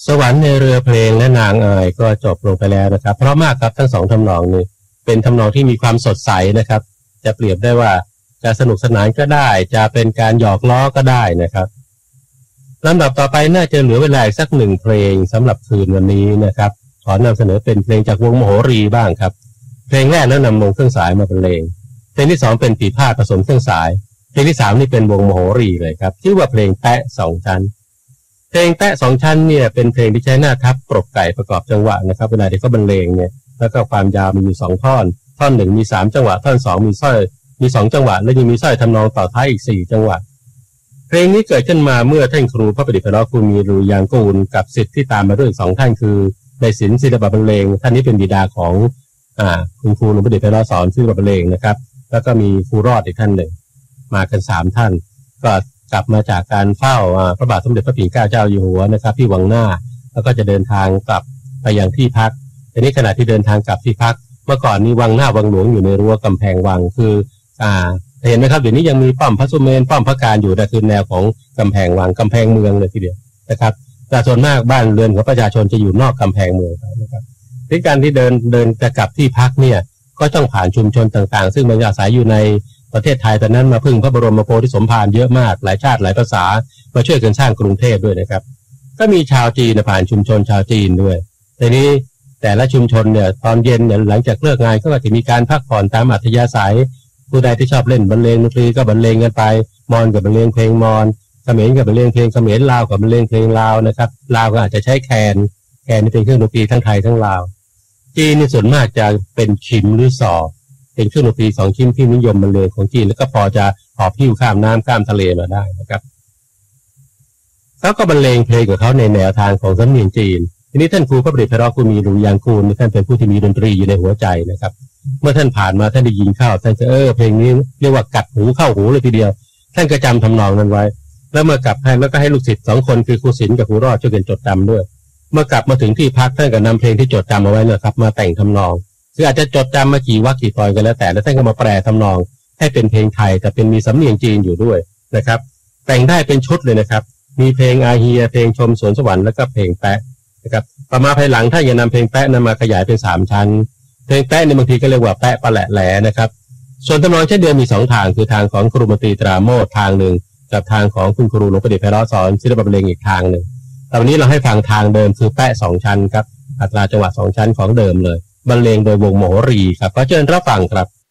สวรรค์ในเรือเพลงและนางอายก็จบลงไปแล้วนะครับเพราะมากครับทั้งสองทำนองนี้เป็นทำนองที่มีความสดใสนะครับจะเปรียบได้ว่าจะสนุกสนานก็ได้จะเป็นการหยอกล้อก็ได้นะครับลำดับต่อไปน่าจะเหลือเวลาอีกสักหนึ่งเพลงสำหรับคืนวันนี้นะครับขอนำเสนอเป็นเพลงจากวงมโหรีบ้างครับเพลงแรกแล้วนำวงเครื่องสายมาบรรเลงเพลงที่สองเป็นปีพาดผสมเครื่องสายเพลงที่สามนี่เป็นวงมโหรีเลยครับชื่อว่าเพลงแตะสองชั้นเพลงแตะสองชั้นเนี่ยเป็นเพลงที่ใช้หน้าทับปรบไก่ประกอบจังหวะนะครับเวลาที่เขาบรรเลงเนี่ยแล้วก็ความยาวมีอยู่2ท่อนท่อนหนึ่งมี3จังหวะท่อน2มีสร้อยมี2จังหวะและยังมีสร้อยทำนองต่อท้ายอีก4จังหวะเพลงนี้เกิดขึ้นมาเมื่อท่านครูพระประดิษฐ์ไพเราะคุณมีรูยางกูลกับศิษย์ที่ตามมาด้วย2ท่านคือในศิลป์ศิลปะบรรเลงท่านนี้เป็นบิดาของคุณครูหลวงประดิษฐ์ไพเราะสอนศิลปะบรรเลงนะครับแล้วก็มีครูรอดอีกท่านหนึ่งมากัน3ท่านก็กลับมาจากการเฝ้าพระบาทสมเด็จพระปิ่นเกล้าเจ้าอยู่หัวนะครับที่วังหน้าแล้วก็จะเดินทางกลับไปยังที่พักทีนี้ขณะที่เดินทางกลับที่พักเมื่อก่อนนี้วังหน้าวังหลวงอยู่ในรั้วกำแพงวังคือเห็นไหมครับเดี๋ยวนี้ยังมีป้อมพระสุเมนป้อมพระการอยู่แต่คือแนวของกำแพงวังกำแพงเมืองเลยทีเดียวนะครับแต่ส่วนมากบ้านเรือนของประชาชนจะอยู่นอกกำแพงเมืองนะครับที่การที่เดินจะกลับที่พักเนี่ยก็ต้องผ่านชุมชนต่างๆซึ่งมันอาศัยอยู่ในประเทศไทยตอนนั้นมาพึ่งพระบรมโพธิสมภารเยอะมากหลายชาติหลายภาษามาช่วยกันสร้างกรุงเทพด้วยนะครับก็มีชาวจีนผ่านชุมชนชาวจีนด้วยทีนี้แต่ละชุมชนเนี่ยตอนเย็นเนี่ยหลังจากเลิกงานก็จะมีการพักผ่อนตามอัธยาศัยผู้ใดที่ชอบเล่นบรรเลงดนตรีก็บรรเลงกันไปมอญกับบรรเลงเพลงมอญเขมรกับบรรเลงเพลงเขมรลาวกับบรรเลงเพลงลาวนะครับลาวก็อาจจะใช้แคนนี่เป็นเครื่องดนตรีทั้งไทยทั้งลาวจีนในส่วนมากจะเป็นชิมหรือซอเป็นเครื่องดนตรี2ชิ้นที่นิยมบรรเลงของจีนแล้วก็พอจะหอบหิ้วข้ามน้ำข้ามทะเลมาได้นะครับเขาก็บรรเลงเพลงของเขาในแนวทางของสำเนียงจีนทีนี้ท่านครูพระประดิษฐ์ไพเราะคุณมีรูยางกูลท่านเป็นผู้ที่มีดนตรีอยู่ในหัวใจนะครับเมื่อท่านผ่านมาท่านได้ยินเข้าท่านจะเพลงนี้เรียกว่ากัดหูเข้าหูเลยทีเดียวท่านก็จำทำนองนั้นไว้แล้วเมื่อกลับให้แล้วก็ให้ลูกศิษย์2คนคือครูศิลป์กับครูรอดช่วยกันจดจำด้วยเมื่อกลับมาถึงที่พักท่านก็นำเพลงที่จดจำเอาไว้นะครับมาแต่งทำนองคืออาจจะจดจำมากี่วรรคกี่ตอนกันแล้วแต่แล้วท่านก็มาแปลทำนองให้เป็นเพลงไทยแต่เป็นมีสำเนียงจีนอยู่ด้วยนะครับแต่งได้เป็นชุดเลยนะครับมีเพลงอาเฮียเพลงชมสวนสวรรค์แล้วก็เพลงแปะนะครับต่อมาภายหลังท่านยังนำเพลงแปะนั้นมาขยายเป็น3ชั้นเพลงแปะในบางทีก็เรียกว่าแปะปะแหละแหลนะครับส่วนทำนองเช่นเดียวมี2ทางคือทางของครูมนตรีตราโมททางหนึ่งกับทางของคุณครูหลวงประดิษฐ์ไพเราะสอนศิลปะบรรเลงอีกทางหนึ่งตอนนี้เราให้ฟังทางเดิมคือแปะ2ชั้นครับอัตราจังหวะ2ชั้นของเดิมเลยบรรเลงโดยวงมโหรีครับก็เชิญรับฟังครับ